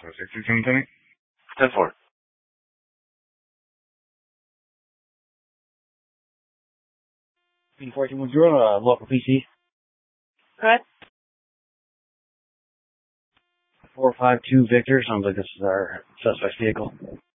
10-4. B1410, local PC. Correct. 452 Victor, sounds like this is our suspect's vehicle.